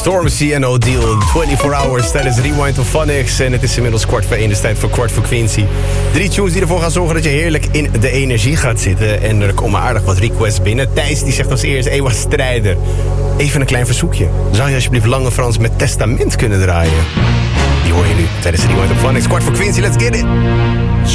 Stormzy en O'Deal, 24 Hours tijdens Rewind to Phonics. En het is inmiddels 1:15, dus tijd voor Kwart voor Quincy. 3 tunes die ervoor gaan zorgen dat je heerlijk in de energie gaat zitten. En er komen aardig wat requests binnen. Thijs die zegt als eerst, Ewa Strijder. Even een klein verzoekje. Zou je alsjeblieft Lange Frans met Testament kunnen draaien? Die hoor je nu tijdens Rewind to Phonics. Kwart voor Quincy, let's get it!